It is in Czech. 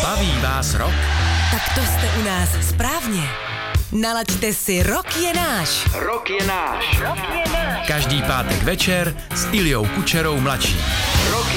Baví vás rock? Tak to jste u nás správně. Nalaďte si Rock je náš. Rock je náš. Každý pátek večer s Iliou Kučerou mladším.